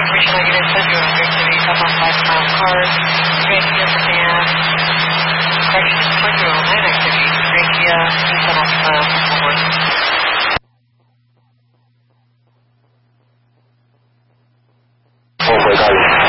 information I get in says you're on Great City, top on 5-mile cars, Grand Kia sedan, correction, 2009 activity, Grand Kia, Nissan Altima, forward. 后悔大意。